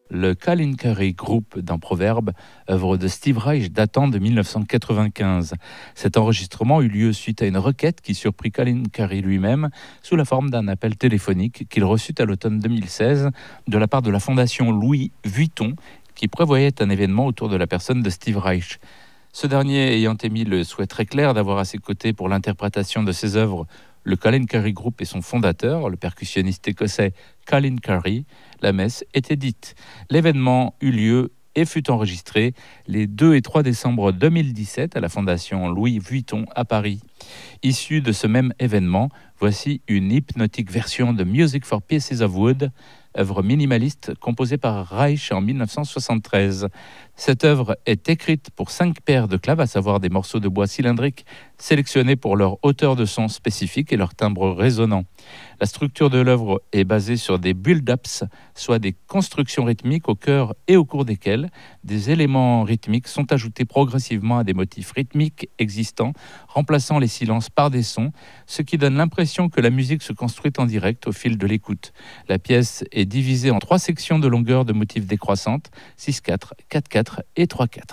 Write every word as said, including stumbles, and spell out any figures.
le Kalinkari Group d'un proverbe, œuvre de Steve Reich datant de mille neuf cent quatre-vingt-quinze. Cet enregistrement eut lieu suite à une requête qui surprit Kalinkari lui-même sous la forme d'un appel téléphonique qu'il reçut à l'automne deux mille seize de la part de la fondation Louis Vuitton qui prévoyait un événement autour de la personne de Steve Reich. Ce dernier ayant émis le souhait très clair d'avoir à ses côtés pour l'interprétation de ses œuvres le Kalinkari Group et son fondateur, le percussionniste écossais Kalinkari, la messe était dite. L'événement eut lieu et fut enregistré les deux et trois décembre deux mille dix-sept à la fondation Louis Vuitton à Paris. Issue de ce même événement, voici une hypnotique version de Music for Pieces of Wood, œuvre minimaliste composée par Reich en mille neuf cent soixante-treize. Cette œuvre est écrite pour cinq paires de claves, à savoir des morceaux de bois cylindriques sélectionnés pour leur hauteur de son spécifique et leur timbre résonnant. La structure de l'œuvre est basée sur des build-ups, soit des constructions rythmiques au cœur et au cours desquelles des éléments rythmiques sont ajoutés progressivement à des motifs rythmiques existants, remplaçant les silences par des sons, ce qui donne l'impression que la musique se construit en direct au fil de l'écoute. La pièce est divisée en trois sections de longueur de motifs décroissantes, six quatre, quatre quatre et trois quatre.